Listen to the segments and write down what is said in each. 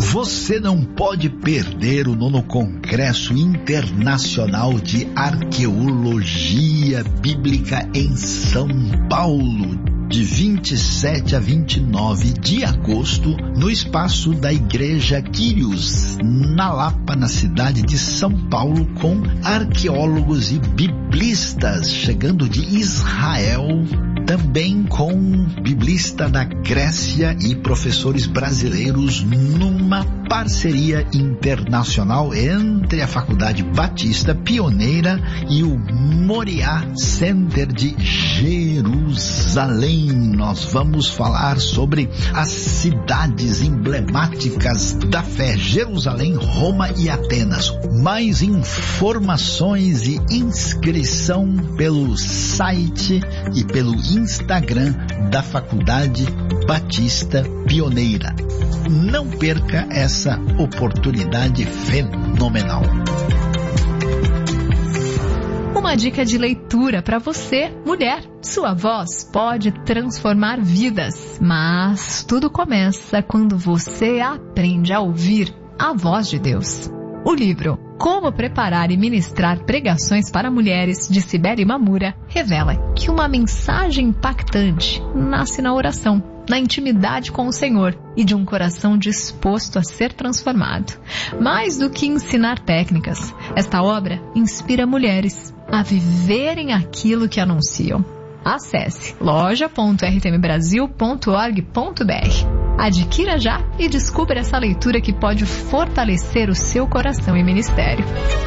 Você não pode perder o 9º Congresso Internacional de Arqueologia Bíblica em São Paulo, de 27 a 29 de agosto, no espaço da Igreja Quírios, na Lapa, na cidade de São Paulo, com arqueólogos e biblistas chegando de Israel, também com biblista da Grécia e professores brasileiros, numa parceria internacional entre a Faculdade Batista Pioneira e o Moriá Center de Jerusalém. Nós vamos falar sobre as cidades emblemáticas da fé: Jerusalém, Roma e Atenas. Mais informações e inscrição pelo site e pelo Instagram da Faculdade Batista Pioneira. Não perca essa oportunidade fenomenal. Uma dica de leitura para você, mulher. Sua voz pode transformar vidas, mas tudo começa quando você aprende a ouvir a voz de Deus. O livro Como Preparar e Ministrar Pregações para Mulheres, de Cibele Mamura, revela que uma mensagem impactante nasce na oração, na intimidade com o Senhor e de um coração disposto a ser transformado. Mais do que ensinar técnicas, esta obra inspira mulheres a viverem aquilo que anunciam. Acesse loja.rtmbrasil.org.br. Adquira já e descubra essa leitura que pode fortalecer o seu coração e ministério.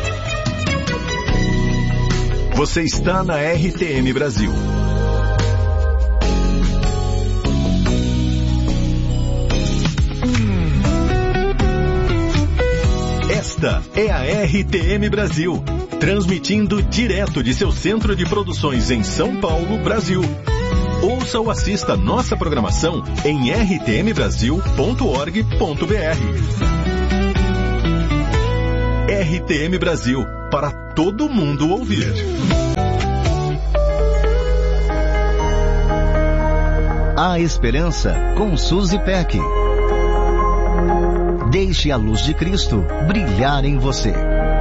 Você está na RTM Brasil. Esta é a RTM Brasil, transmitindo direto de seu centro de produções em São Paulo, Brasil. Ouça ou assista nossa programação em rtmbrasil.org.br. RTM Brasil, para todo mundo ouvir. A Esperança, com Suzy Peck. Deixe a luz de Cristo brilhar em você.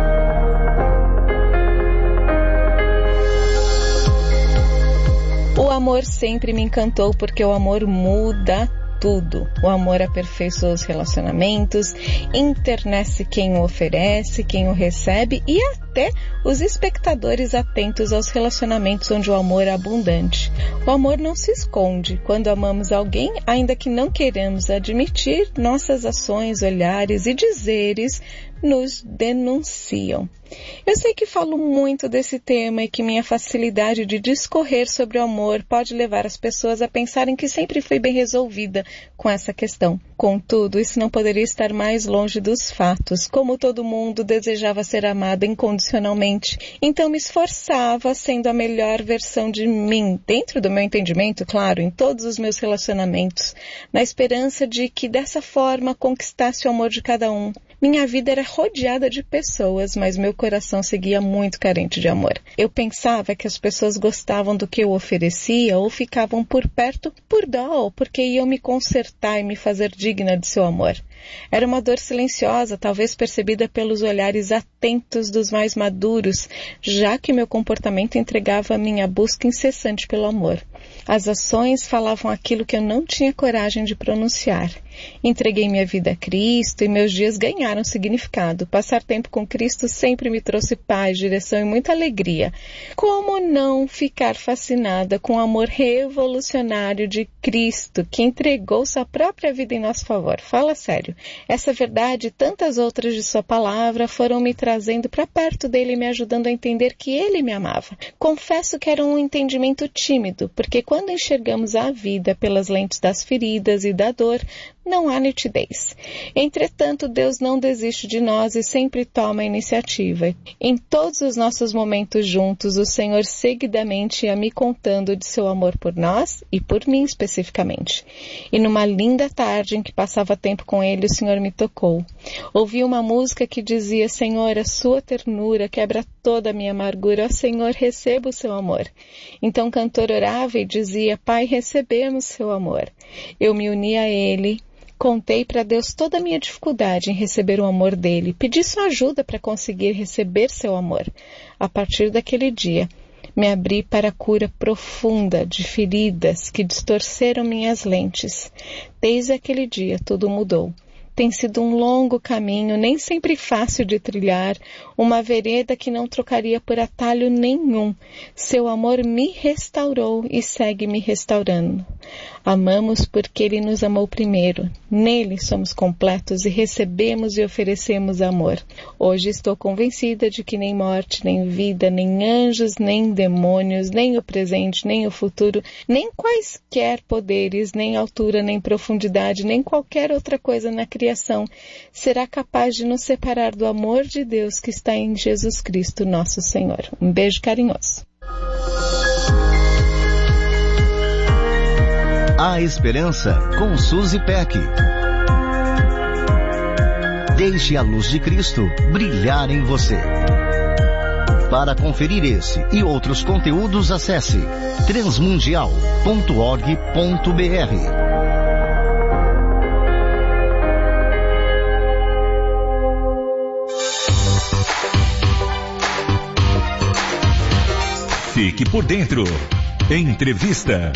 O amor sempre me encantou porque o amor muda tudo. O amor aperfeiçoa os relacionamentos, enternece quem o oferece, quem o recebe e até os espectadores atentos aos relacionamentos onde o amor é abundante. O amor não se esconde. Quando amamos alguém, ainda que não queiramos admitir, nossas ações, olhares e dizeres nos denunciam. Eu sei que falo muito desse tema e que minha facilidade de discorrer sobre o amor pode levar as pessoas a pensarem que sempre fui bem resolvida com essa questão. Contudo, isso não poderia estar mais longe dos fatos. Como todo mundo, desejava ser amada incondicionalmente. Então me esforçava sendo a melhor versão de mim, dentro do meu entendimento, claro, em todos os meus relacionamentos, na esperança de que dessa forma conquistasse o amor de cada um. Minha vida era rodeada de pessoas, mas meu coração seguia muito carente de amor. Eu pensava que as pessoas gostavam do que eu oferecia ou ficavam por perto por dó ou porque iam me consertar e me fazer digna de seu amor. Era uma dor silenciosa, talvez percebida pelos olhares atentos dos mais maduros, já que meu comportamento entregava a minha busca incessante pelo amor. As ações falavam aquilo que eu não tinha coragem de pronunciar. Entreguei minha vida a Cristo e meus dias ganharam significado. Passar tempo com Cristo sempre me trouxe paz, direção e muita alegria. Como não ficar fascinada com o amor revolucionário de Cristo, que entregou sua própria vida em nosso favor? Fala sério. Essa verdade e tantas outras de sua palavra foram me trazendo para perto dele e me ajudando a entender que ele me amava. Confesso que era um entendimento tímido, porque quando enxergamos a vida pelas lentes das feridas e da dor, não há nitidez. Entretanto, Deus não desiste de nós e sempre toma a iniciativa. Em todos os nossos momentos juntos, o Senhor seguidamente ia me contando de seu amor por nós e por mim especificamente. E numa linda tarde em que passava tempo com Ele, o Senhor me tocou. Ouvi uma música que dizia: Senhor, a sua ternura quebra toda a minha amargura. Ó Senhor, receba o seu amor. Então o cantor orava e dizia: Pai, recebemos seu amor. Eu me uni a Ele, Contei para Deus toda a minha dificuldade em receber o amor dele. Pedi sua ajuda para conseguir receber seu amor. A partir daquele dia, me abri para a cura profunda de feridas que distorceram minhas lentes. Desde aquele dia, tudo mudou. Tem sido um longo caminho, nem sempre fácil de trilhar, uma vereda que não trocaria por atalho nenhum. Seu amor me restaurou e segue me restaurando. Amamos porque Ele nos amou primeiro. Nele somos completos e recebemos e oferecemos amor. Hoje estou convencida de que nem morte, nem vida, nem anjos, nem demônios, nem o presente, nem o futuro, nem quaisquer poderes, nem altura, nem profundidade, nem qualquer outra coisa na criação será capaz de nos separar do amor de Deus que está em Jesus Cristo, nosso Senhor. Um beijo carinhoso. A Esperança com Suzy Peck. Deixe a luz de Cristo brilhar em você. Para conferir esse e outros conteúdos, acesse transmundial.org.br. Fique por dentro. Entrevista.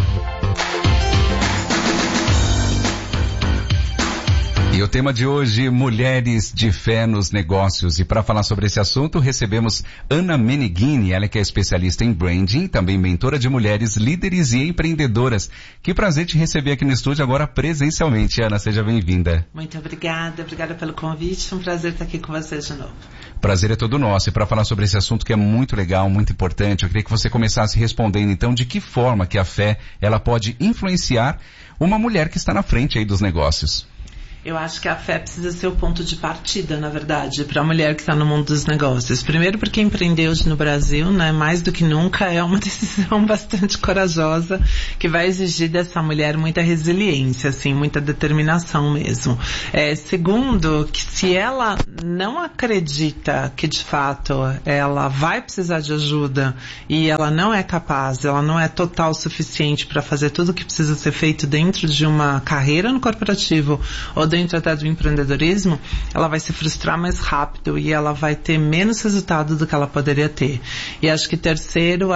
E o tema de hoje, mulheres de fé nos negócios. E para falar sobre esse assunto, recebemos Ana Meneghini, ela que é especialista em branding, também mentora de mulheres, líderes e empreendedoras. Que prazer te receber aqui no estúdio agora presencialmente. Ana, seja bem-vinda. Muito obrigada pelo convite, um prazer estar aqui com vocês de novo. Prazer é todo nosso. E para falar sobre esse assunto que é muito legal, muito importante, eu queria que você começasse respondendo então de que forma que a fé ela pode influenciar uma mulher que está na frente aí dos negócios. Eu acho que a fé precisa ser o ponto de partida, na verdade, para a mulher que está no mundo dos negócios. Primeiro porque empreender hoje no Brasil, né, mais do que nunca, é uma decisão bastante corajosa que vai exigir dessa mulher muita resiliência, assim, muita determinação mesmo. Segundo, que se ela não acredita que de fato ela vai precisar de ajuda e ela não é capaz, ela não é total o suficiente para fazer tudo o que precisa ser feito dentro de uma carreira no corporativo ou dentro até do empreendedorismo, ela vai se frustrar mais rápido e ela vai ter menos resultado do que ela poderia ter. E acho que terceiro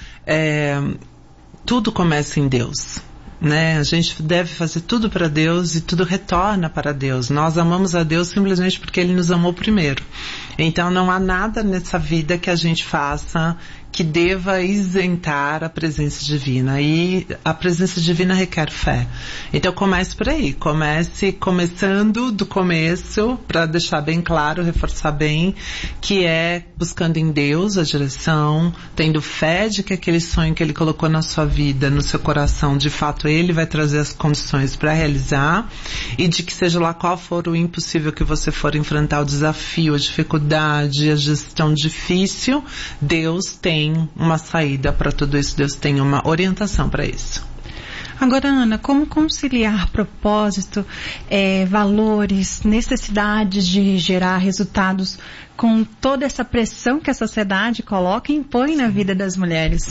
tudo começa em Deus. Né? A gente deve fazer tudo para Deus e tudo retorna para Deus. Nós amamos a Deus simplesmente porque Ele nos amou primeiro. Então não há nada nessa vida que a gente faça que deva isentar a presença divina. E a presença divina requer fé. Então comece por aí. Começando do começo, para deixar bem claro, reforçar bem, que é buscando em Deus a direção, tendo fé de que aquele sonho que Ele colocou na sua vida, no seu coração, de fato Ele vai trazer as condições para realizar, e de que seja lá qual for o impossível que você for enfrentar, o desafio, a dificuldade, a gestão difícil, Deus tem uma saída para tudo isso, Deus tem uma orientação para isso. Agora, Ana, como conciliar propósito, valores, necessidades de gerar resultados com toda essa pressão que a sociedade coloca e impõe na vida das mulheres?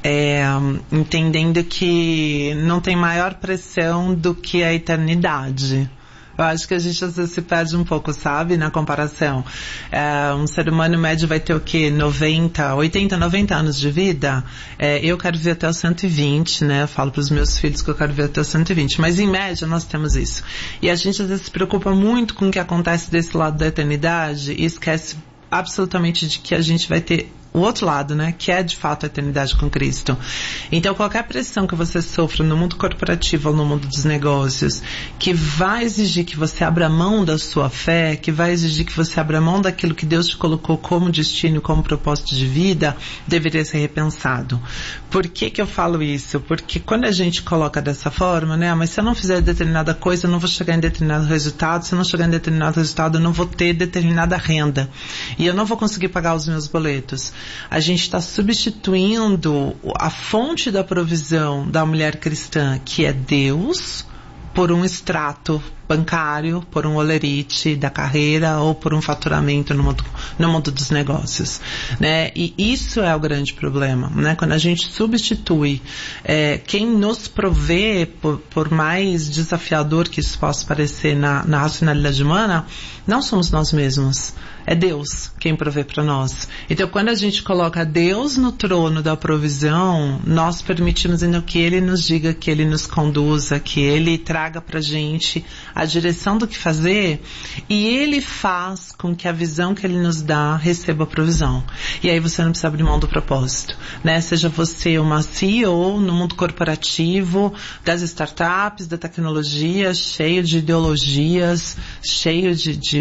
Entendendo que não tem maior pressão do que a eternidade. Eu acho que a gente às vezes se perde um pouco, sabe, na comparação. Um ser humano médio vai ter o quê? 80, 90 anos de vida? Eu quero ver até os 120, né? Eu falo para os meus filhos que eu quero ver até os 120. Mas em média nós temos isso. E a gente às vezes se preocupa muito com o que acontece desse lado da eternidade e esquece absolutamente de que a gente vai ter o outro lado, né, que é de fato a eternidade com Cristo. Então qualquer pressão que você sofra no mundo corporativo ou no mundo dos negócios, que vai exigir que você abra mão da sua fé, que vai exigir que você abra mão daquilo que Deus te colocou como destino, como propósito de vida, deveria ser repensado. Por que que eu falo isso? Porque quando a gente coloca dessa forma, né, mas se eu não fizer determinada coisa, eu não vou chegar em determinado resultado, se eu não chegar em determinado resultado, eu não vou ter determinada renda, e eu não vou conseguir pagar os meus boletos. A gente está substituindo a fonte da provisão da mulher cristã, que é Deus, por um extrato bancário, por um holerite da carreira ou por um faturamento no mundo dos negócios, né? E isso é o grande problema, né? Quando a gente substitui quem nos provê, por mais desafiador que isso possa parecer na racionalidade humana, não somos nós mesmos. É Deus quem provê para nós. Então, quando a gente coloca Deus no trono da provisão, nós permitimos então que Ele nos diga, que Ele nos conduza, que Ele traga pra gente a direção do que fazer, e Ele faz com que a visão que Ele nos dá receba a provisão. E aí você não precisa abrir mão do propósito, né? Seja você uma CEO no mundo corporativo, das startups, da tecnologia, cheio de ideologias, cheio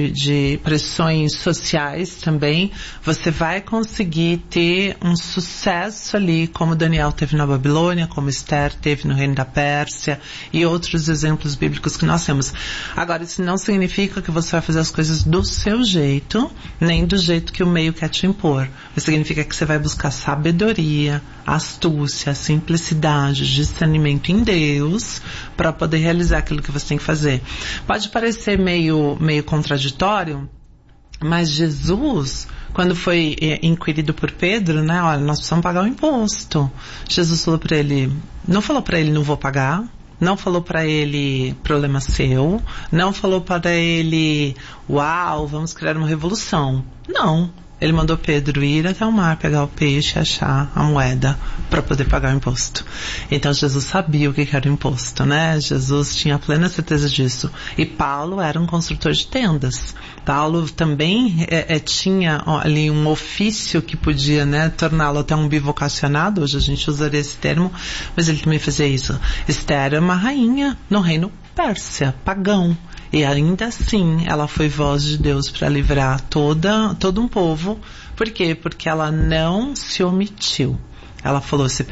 de pressões sociais também, você vai conseguir ter um sucesso ali, como Daniel teve na Babilônia, como Esther teve no reino da Pérsia e outros exemplos bíblicos que nós temos. Agora, isso não significa que você vai fazer as coisas do seu jeito, nem do jeito que o meio quer te impor. Isso significa que você vai buscar sabedoria, astúcia, simplicidade, discernimento em Deus para poder realizar aquilo que você tem que fazer. Pode parecer meio contraditório, mas Jesus, quando foi inquirido por Pedro, né, olha, nós precisamos pagar o imposto. Jesus falou para ele, não falou para ele, não vou pagar, não falou para ele, problema seu, não falou para ele, uau, vamos criar uma revolução. Não. Ele mandou Pedro ir até o mar, pegar o peixe, achar a moeda para poder pagar o imposto. Então Jesus sabia o que era o imposto, né? Jesus tinha plena certeza disso. E Paulo era um construtor de tendas. Paulo também tinha ali um ofício que podia, né, torná-lo até um bivocacionado. Hoje a gente usaria esse termo, mas ele também fazia isso. Esther é uma rainha no reino Pérsia, pagão. E ainda assim, ela foi voz de Deus para livrar todo um povo. Por quê? Porque ela não se omitiu. Ela falou, se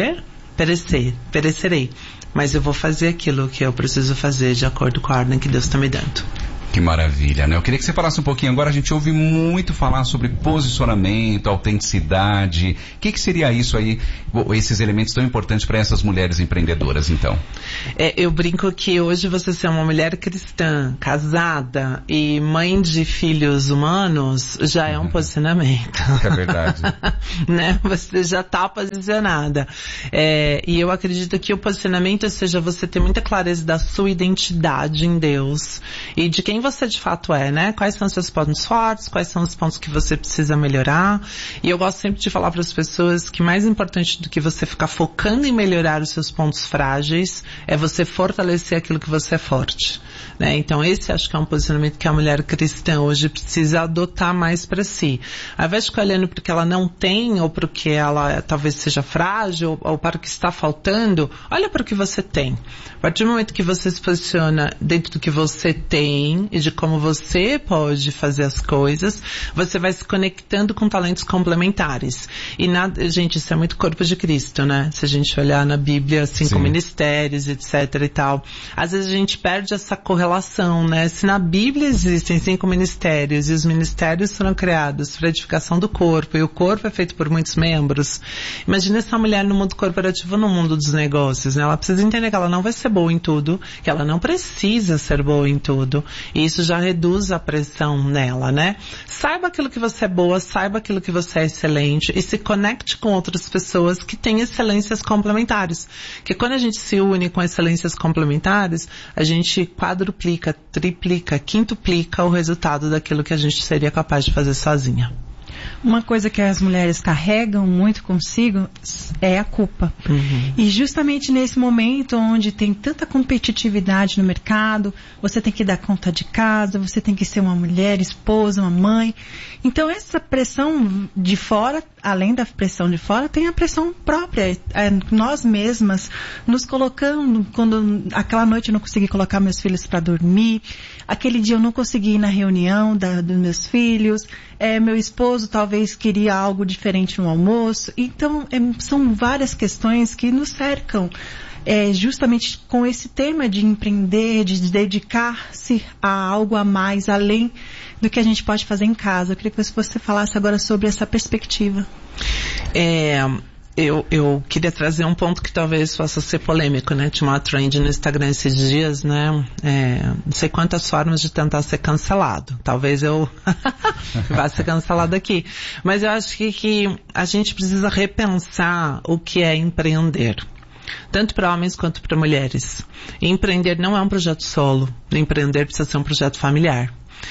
perecerei. Mas eu vou fazer aquilo que eu preciso fazer de acordo com a ordem que Deus está me dando. Que maravilha, né? Eu queria que você falasse um pouquinho agora, a gente ouve muito falar sobre posicionamento, autenticidade. O que seria isso aí, esses elementos tão importantes para essas mulheres empreendedoras, então? Eu brinco que hoje você ser uma mulher cristã, casada e mãe de filhos humanos, já é um posicionamento. É verdade. Né? Você já está posicionada. E eu acredito que o posicionamento seja você ter muita clareza da sua identidade em Deus e de quem você de fato é, né? Quais são os seus pontos fortes, quais são os pontos que você precisa melhorar. E eu gosto sempre de falar para as pessoas que mais importante do que você ficar focando em melhorar os seus pontos frágeis é você fortalecer aquilo que você é forte, né? Então esse acho que é um posicionamento que a mulher cristã hoje precisa adotar mais para si. Ao invés de ficar olhando porque ela não tem ou porque ela talvez seja frágil ou para o que está faltando, olha para o que você tem. A partir do momento que você se posiciona dentro do que você tem e de como você pode fazer as coisas, você vai se conectando com talentos complementares. E nada, gente, isso é muito corpo de Cristo, né? Se a gente olhar na Bíblia, 5 ministérios, etc e tal. Às vezes a gente perde essa correlação, né? Se na Bíblia existem 5 ministérios e os ministérios foram criados para a edificação do corpo e o corpo é feito por muitos membros, imagina essa mulher no mundo corporativo, no mundo dos negócios, né? Ela precisa entender que ela não vai ser boa em tudo, que ela não precisa ser boa em tudo. E isso já reduz a pressão nela, né? Saiba aquilo que você é boa, saiba aquilo que você é excelente e se conecte com outras pessoas que têm excelências complementares. Porque quando a gente se une com excelências complementares, a gente quadruplica, triplica, quintuplica o resultado daquilo que a gente seria capaz de fazer sozinha. Uma coisa que as mulheres carregam muito consigo é a culpa. E justamente nesse momento onde tem tanta competitividade no mercado, você tem que dar conta de casa, você tem que ser uma mulher, esposa, uma mãe. Então essa pressão de fora, além da pressão de fora, tem a pressão própria. Nós mesmas nos colocando, quando aquela noite eu não consegui colocar meus filhos para dormir, aquele dia eu não consegui ir na reunião dos meus filhos, meu esposo talvez queria algo diferente no almoço. Então são várias questões que nos cercam. Justamente com esse tema de empreender, de dedicar-se a algo a mais, além do que a gente pode fazer em casa. Eu queria que você falasse agora sobre essa perspectiva. eu queria trazer um ponto que talvez possa ser polêmico, né? Tinha uma trend no Instagram esses dias, né? Não sei quantas formas de tentar ser cancelado. Talvez eu vá ser cancelado aqui. Mas eu acho que a gente precisa repensar o que é empreender. Tanto para homens quanto para mulheres. Empreender não é um projeto solo. Empreender precisa ser um projeto familiar.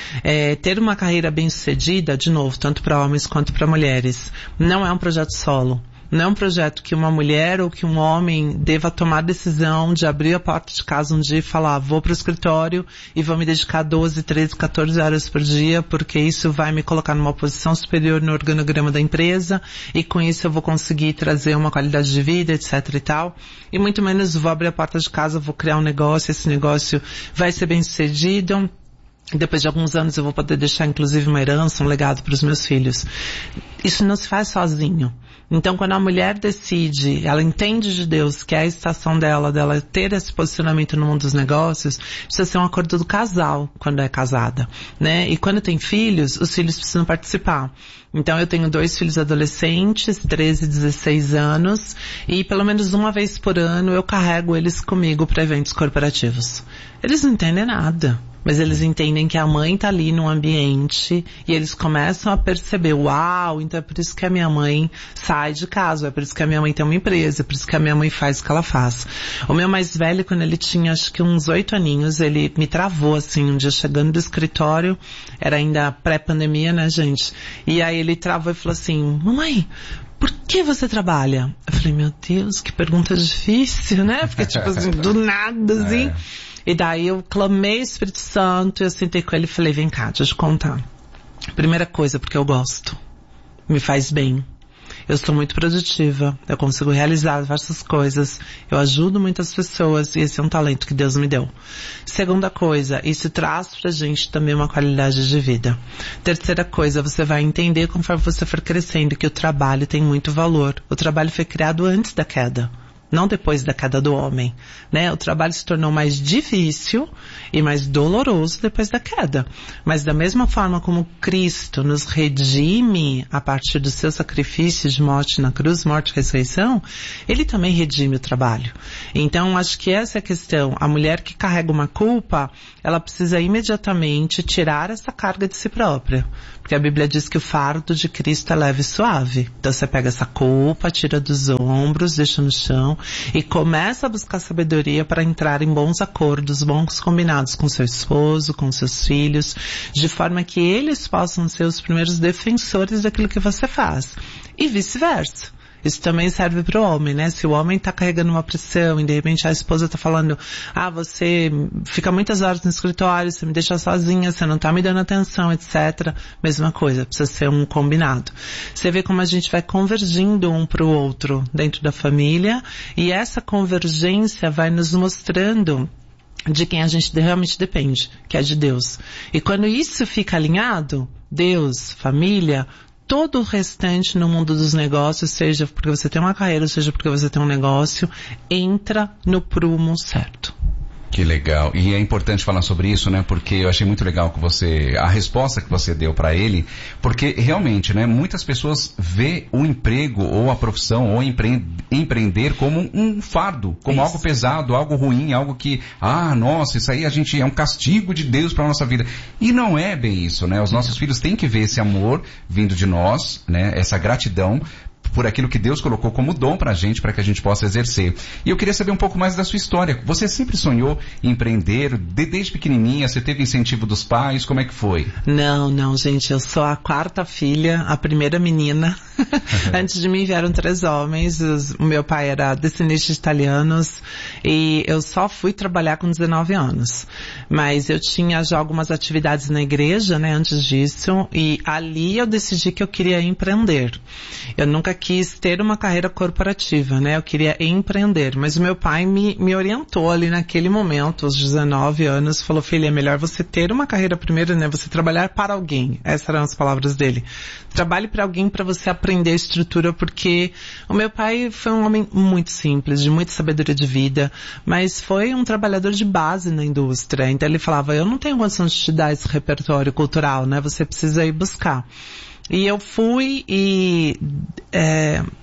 Ter uma carreira bem-sucedida, de novo, tanto para homens quanto para mulheres, não é um projeto solo. Não é um projeto que uma mulher ou que um homem deva tomar a decisão de abrir a porta de casa um dia e falar, vou para o escritório e vou me dedicar 12, 13, 14 horas por dia, porque isso vai me colocar numa posição superior no organograma da empresa e com isso eu vou conseguir trazer uma qualidade de vida, etc e tal. E muito menos vou abrir a porta de casa, vou criar um negócio, esse negócio vai ser bem sucedido. Depois de alguns anos eu vou poder deixar inclusive uma herança, um legado para os meus filhos. Isso não se faz sozinho. Então quando a mulher decide, ela entende de Deus que é a estação dela ter esse posicionamento no mundo dos negócios, precisa ser um acordo do casal quando é casada, né? E quando tem filhos, os filhos precisam participar. Então eu tenho 2 filhos adolescentes, 13 e 16 anos, e pelo menos uma vez por ano eu carrego eles comigo para eventos corporativos. Eles não entendem nada. Mas eles entendem que a mãe tá ali no ambiente e eles começam a perceber, uau, então é por isso que a minha mãe sai de casa, é por isso que a minha mãe tem uma empresa, é por isso que a minha mãe faz o que ela faz. O meu mais velho, quando ele tinha acho que uns 8 aninhos, ele me travou assim, um dia chegando do escritório, era ainda pré-pandemia, né, gente? E aí ele travou e falou assim, mamãe, por que você trabalha? Eu falei, meu Deus, que pergunta difícil, né? Porque tipo assim, do nada, assim... E daí eu clamei o Espírito Santo e eu sentei com ele e falei, vem cá, deixa eu te contar. Primeira coisa, porque eu gosto. Me faz bem. Eu sou muito produtiva. Eu consigo realizar diversas coisas. Eu ajudo muitas pessoas e esse é um talento que Deus me deu. Segunda coisa, isso traz pra gente também uma qualidade de vida. Terceira coisa, você vai entender conforme você for crescendo que o trabalho tem muito valor. O trabalho foi criado antes da queda. Não depois da queda do homem, né? O trabalho se tornou mais difícil e mais doloroso depois da queda. Mas da mesma forma como Cristo nos redime a partir do seu sacrifício de morte na cruz, morte e ressurreição, Ele também redime o trabalho. Então, acho que essa é a questão. A mulher que carrega uma culpa, ela precisa imediatamente tirar essa carga de si própria. Porque a Bíblia diz que o fardo de Cristo é leve e suave. Então você pega essa culpa, tira dos ombros, deixa no chão e começa a buscar sabedoria para entrar em bons acordos, bons combinados com seu esposo, com seus filhos, de forma que eles possam ser os primeiros defensores daquilo que você faz. E vice-versa. Isso também serve para o homem, né? Se o homem está carregando uma pressão e de repente a esposa está falando, você fica muitas horas no escritório, você me deixa sozinha, você não está me dando atenção, etc. Mesma coisa, precisa ser um combinado. Você vê como a gente vai convergindo um para o outro dentro da família e essa convergência vai nos mostrando de quem a gente realmente depende, que é de Deus. E quando isso fica alinhado, Deus, família, todo o restante no mundo dos negócios, seja porque você tem uma carreira, seja porque você tem um negócio, entra no prumo certo. Que legal. E é importante falar sobre isso, né? Porque eu achei muito legal que a resposta que você deu para ele, porque realmente, né? Muitas pessoas vê o emprego ou a profissão ou empreender como um fardo, como algo pesado, algo ruim, algo que, nossa, isso aí é um castigo de Deus para nossa vida. E não é bem isso, né? Os nossos filhos têm que ver esse amor vindo de nós, né? Essa gratidão por aquilo que Deus colocou como dom pra gente, para que a gente possa exercer. E eu queria saber um pouco mais da sua história. Você sempre sonhou em empreender? Desde pequenininha, você teve incentivo dos pais? Como é que foi? Não, gente. Eu sou a 4ª filha, a primeira menina. Antes de mim vieram 3 homens. O meu pai era descendente de italianos e eu só fui trabalhar com 19 anos. Mas eu tinha já algumas atividades na igreja, né, antes disso, e ali eu decidi que eu queria empreender. Eu nunca quis ter uma carreira corporativa, né? Eu queria empreender, mas o meu pai me orientou ali naquele momento, aos 19 anos, falou, filha, é melhor você ter uma carreira primeiro, né? Você trabalhar para alguém. Essas eram as palavras dele. Trabalhe para alguém para você aprender a estrutura, porque o meu pai foi um homem muito simples, de muita sabedoria de vida, mas foi um trabalhador de base na indústria. Então ele falava, eu não tenho condição de te dar esse repertório cultural, né? Você precisa ir buscar. E eu fui e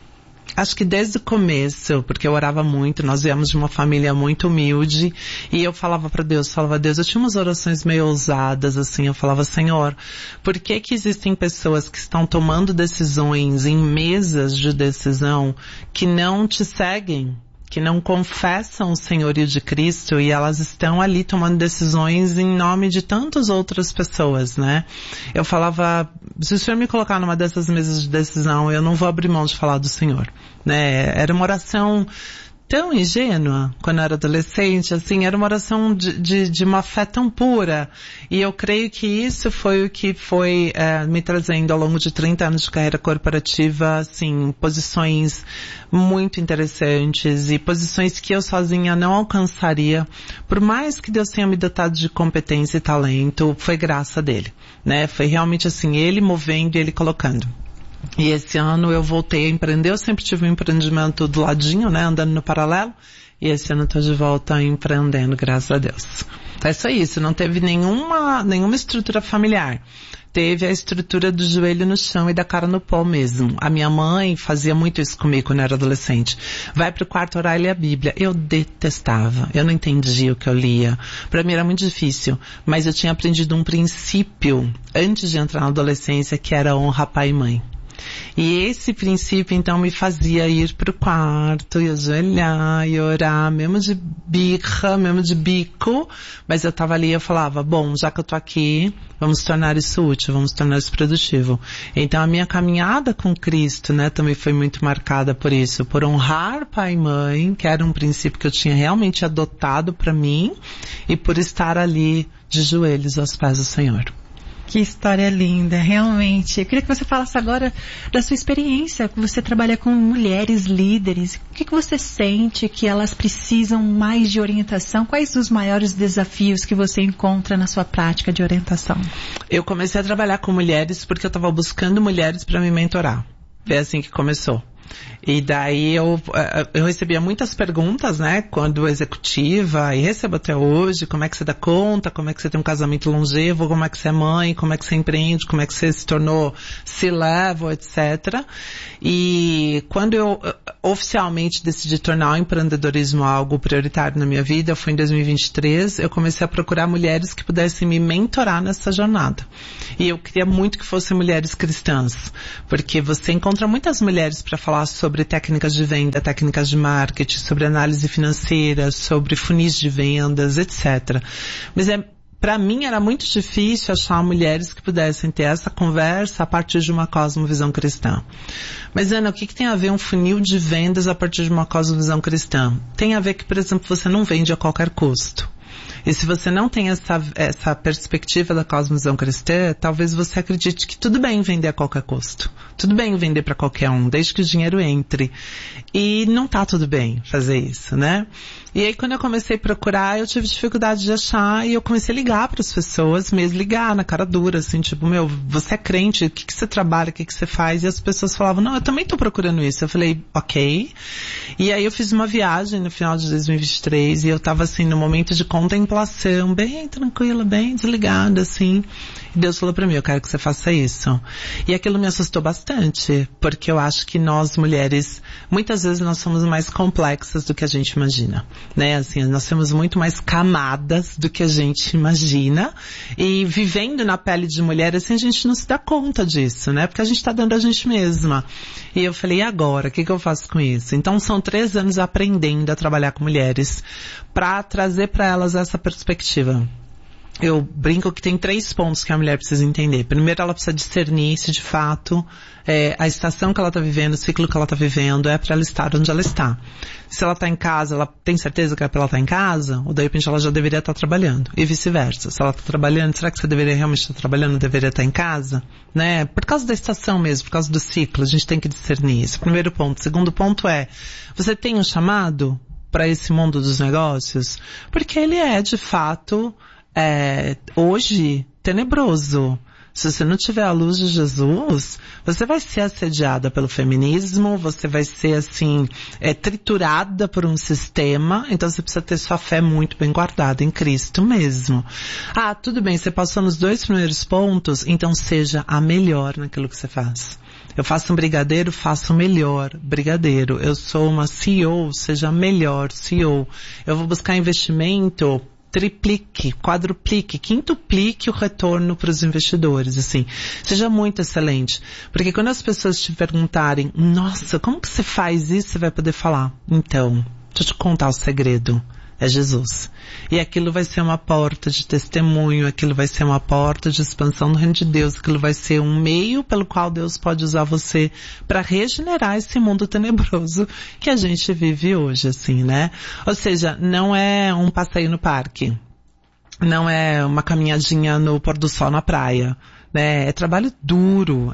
Acho que desde o começo, porque eu orava muito, nós viemos de uma família muito humilde, e eu falava para Deus, Deus, eu tinha umas orações meio ousadas, assim, eu falava, Senhor, por que existem pessoas que estão tomando decisões em mesas de decisão que não te seguem? Que não confessam o senhorio de Cristo e elas estão ali tomando decisões em nome de tantas outras pessoas, né? Eu falava, se o Senhor me colocar numa dessas mesas de decisão, eu não vou abrir mão de falar do Senhor, né? Era uma oração tão ingênua, quando eu era adolescente, assim, era uma oração de uma fé tão pura. E eu creio que isso foi o que foi me trazendo ao longo de 30 anos de carreira corporativa, assim, posições muito interessantes e posições que eu sozinha não alcançaria. Por mais que Deus tenha me dotado de competência e talento, foi graça dele, né? Foi realmente assim, ele movendo e ele colocando. E esse ano eu voltei a empreender, eu sempre tive um empreendimento do ladinho, né, andando no paralelo, e esse ano eu tô de volta empreendendo, graças a Deus. É só isso, não teve nenhuma estrutura familiar. Teve a estrutura do joelho no chão e da cara no pó mesmo. A minha mãe fazia muito isso comigo quando eu era adolescente. Vai pro quarto orar e ler a Bíblia. Eu detestava. Eu não entendia o que eu lia. Pra mim era muito difícil. Mas eu tinha aprendido um princípio antes de entrar na adolescência que era honra pai e mãe. E esse princípio, então, me fazia ir pro quarto e ajoelhar e orar, mesmo de birra, mesmo de bico, mas eu tava ali e eu falava, bom, já que eu tô aqui, vamos tornar isso útil, vamos tornar isso produtivo. Então, a minha caminhada com Cristo, né, também foi muito marcada por isso, por honrar pai e mãe, que era um princípio que eu tinha realmente adotado para mim, e por estar ali de joelhos aos pés do Senhor. Que história linda, realmente. Eu queria que você falasse agora da sua experiência, que você trabalha com mulheres líderes. O que você sente que elas precisam mais de orientação? Quais os maiores desafios que você encontra na sua prática de orientação? Eu comecei a trabalhar com mulheres porque eu estava buscando mulheres para me mentorar. Foi assim que começou. E daí eu recebia muitas perguntas, né, quando executiva, e recebo até hoje, como é que você dá conta, como é que você tem um casamento longevo, como é que você é mãe, como é que você empreende, como é que você se tornou C-level, etc. E quando eu oficialmente decidi tornar o empreendedorismo algo prioritário na minha vida, foi em 2023, eu comecei a procurar mulheres que pudessem me mentorar nessa jornada. E eu queria muito que fossem mulheres cristãs, porque você encontra muitas mulheres para falar sobre técnicas de venda, técnicas de marketing, sobre análise financeira, sobre funis de vendas, etc. Mas para mim era muito difícil achar mulheres que pudessem ter essa conversa a partir de uma cosmovisão cristã. Mas Ana, o que tem a ver um funil de vendas a partir de uma cosmovisão cristã? Tem a ver que, por exemplo, você não vende a qualquer custo. E se você não tem essa perspectiva da cosmovisão cristã, talvez você acredite que tudo bem vender a qualquer custo. Tudo bem vender para qualquer um, desde que o dinheiro entre. E não tá tudo bem fazer isso, né? E aí quando eu comecei a procurar, eu tive dificuldade de achar e eu comecei a ligar para as pessoas, mesmo ligar na cara dura, assim, tipo, você é crente, o que você trabalha, o que você faz? E as pessoas falavam, não, eu também tô procurando isso. Eu falei, ok. E aí eu fiz uma viagem no final de 2023 e eu tava assim, no momento de contemplação, bem tranquila, bem desligada, assim. E Deus falou pra mim, eu quero que você faça isso. E aquilo me assustou bastante, porque eu acho que nós mulheres, muitas vezes nós somos mais complexas do que a gente imagina, né? Assim, nós temos muito mais camadas do que a gente imagina, e vivendo na pele de mulher, assim, a gente não se dá conta disso, né? Porque a gente tá dando a gente mesma. E eu falei, e agora? O que eu faço com isso? Então são 3 anos aprendendo a trabalhar com mulheres, pra trazer pra elas essa perspectiva. Eu brinco que tem 3 pontos que a mulher precisa entender. Primeiro, ela precisa discernir se de fato a estação que ela está vivendo, o ciclo que ela está vivendo é para ela estar onde ela está. Se ela está em casa, ela tem certeza que é para ela estar em casa, ou de repente ela já deveria estar trabalhando. E vice-versa. Se ela está trabalhando, será que você deveria realmente estar trabalhando, deveria estar em casa? Né? Por causa da estação mesmo, por causa do ciclo, a gente tem que discernir isso. Primeiro ponto. Segundo ponto você tem um chamado para esse mundo dos negócios? Porque ele é, de fato, hoje, tenebroso. Se você não tiver a luz de Jesus, você vai ser assediada pelo feminismo, você vai ser, assim, triturada por um sistema, então você precisa ter sua fé muito bem guardada em Cristo mesmo. Ah, tudo bem, você passou nos 2 primeiros pontos, então seja a melhor naquilo que você faz. Eu faço um brigadeiro, faço o melhor brigadeiro. Eu sou uma CEO, seja a melhor CEO. Eu vou buscar investimento, triplique, quadruplique, quintuplique o retorno para os investidores, assim. Seja muito excelente. Porque quando as pessoas te perguntarem, nossa, como que você faz isso? Você vai poder falar, então, deixa eu te contar o segredo. É Jesus. E aquilo vai ser uma porta de testemunho, aquilo vai ser uma porta de expansão do reino de Deus, aquilo vai ser um meio pelo qual Deus pode usar você para regenerar esse mundo tenebroso que a gente vive hoje, assim, né? Ou seja, não é um passeio no parque, não é uma caminhadinha no pôr do sol na praia, né? É trabalho duro,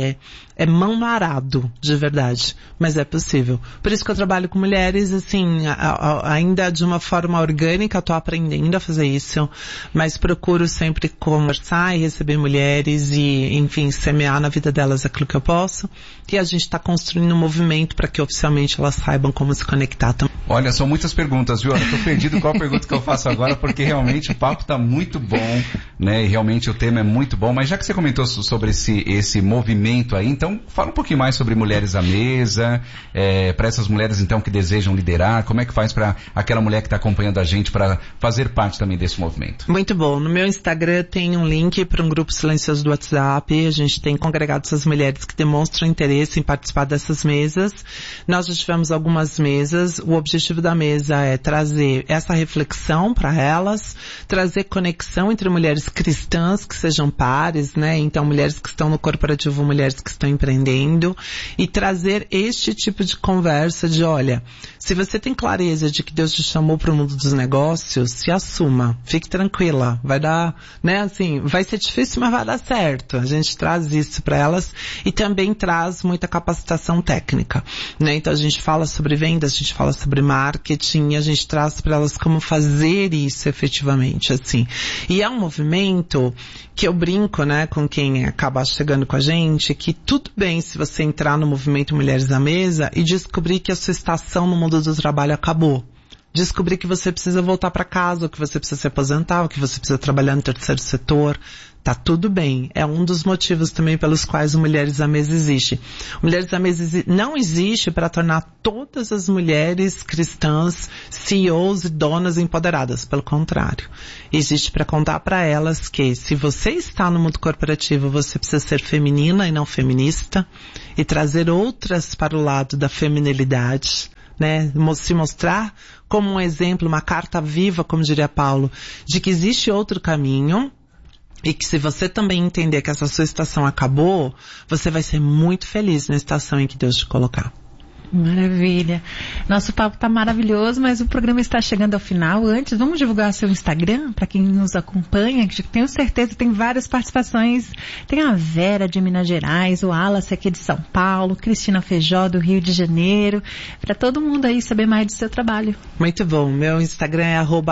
é mão no arado, de verdade, mas é possível. Por isso que eu trabalho com mulheres, assim, ainda de uma forma orgânica, estou aprendendo a fazer isso, mas procuro sempre conversar e receber mulheres e, enfim, semear na vida delas aquilo que eu posso, e a gente está construindo um movimento para que oficialmente elas saibam como se conectar também. Olha, são muitas perguntas, viu? Eu tô perdido qual pergunta que eu faço agora, porque realmente o papo tá muito bom, né? E realmente o tema é muito bom, mas já que você comentou sobre esse movimento aí, então fala um pouquinho mais sobre Mulheres à Mesa, para essas mulheres então que desejam liderar, como é que faz para aquela mulher que está acompanhando a gente para fazer parte também desse movimento? Muito bom. No meu Instagram tem um link para um grupo silencioso do WhatsApp. A gente tem congregado essas mulheres que demonstram interesse em participar dessas mesas. Nós já tivemos algumas mesas. O objetivo da mesa é trazer essa reflexão para elas, trazer conexão entre mulheres cristãs que sejam pares, né? Então, mulheres que estão no corporativo, mulheres que estão empreendendo, e trazer este tipo de conversa de, olha, se você tem clareza de que Deus te chamou para o mundo dos negócios, se assuma, fique tranquila, vai dar, né, assim, vai ser difícil, mas vai dar certo. A gente traz isso para elas e também traz muita capacitação técnica, né? Então a gente fala sobre vendas, a gente fala sobre marketing, a gente traz para elas como fazer isso efetivamente, assim. E é um movimento que eu brinco, né, com quem acaba chegando com a gente, que tudo bem se você entrar no movimento Mulheres à Mesa e descobrir que a sua estação no mundo do trabalho acabou. Descobrir que você precisa voltar para casa, ou que você precisa se aposentar, ou que você precisa trabalhar no terceiro setor. Tá tudo bem. É um dos motivos também pelos quais o Mulheres à Mesa existe. Mulheres à Mesa não existe para tornar todas as mulheres cristãs CEOs e donas empoderadas. Pelo contrário. Existe para contar para elas que se você está no mundo corporativo, você precisa ser feminina e não feminista, e trazer outras para o lado da feminilidade, né? Se mostrar como um exemplo, uma carta viva, como diria Paulo, de que existe outro caminho, e que se você também entender que essa sua estação acabou, você vai ser muito feliz na estação em que Deus te colocar. Maravilha. Nosso papo está maravilhoso, mas o programa está chegando ao final. Antes, vamos divulgar seu Instagram para quem nos acompanha, que tenho certeza tem várias participações. Tem a Vera de Minas Gerais, o Alas aqui de São Paulo, Cristina Feijó do Rio de Janeiro, para todo mundo aí saber mais do seu trabalho. Muito bom. Meu Instagram é @AL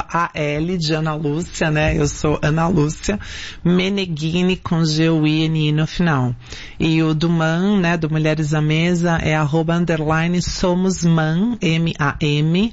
de Ana Lúcia, né? Eu sou Ana Lúcia Meneghini com GUINI no final. E o do MAN, né? Do Mulheres à Mesa é @_ Somos MAM, M-A-M,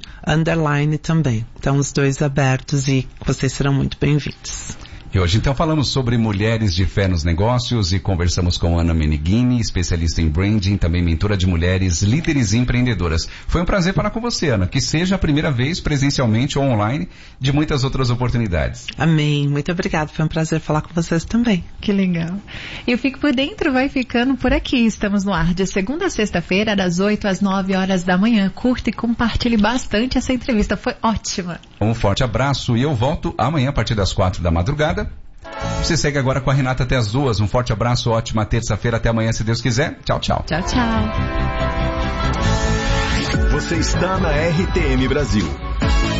_ também. Então, os dois abertos e vocês serão muito bem-vindos. E hoje, então, falamos sobre mulheres de fé nos negócios e conversamos com Ana Meneghini, especialista em branding, também mentora de mulheres, líderes e empreendedoras. Foi um prazer falar com você, Ana, que seja a primeira vez presencialmente ou online de muitas outras oportunidades. Amém. Muito obrigada. Foi um prazer falar com vocês também. Que legal. E o Fique por Dentro vai ficando por aqui. Estamos no ar de segunda a sexta-feira, das 8 às 9 horas da manhã. Curta e compartilhe bastante essa entrevista. Foi ótima. Um forte abraço e eu volto amanhã a partir das 4 da madrugada. Você segue agora com a Renata até as 2. Um forte abraço, ótima terça-feira. Até amanhã, se Deus quiser. Tchau, tchau. Tchau, tchau. Você está na RTM Brasil.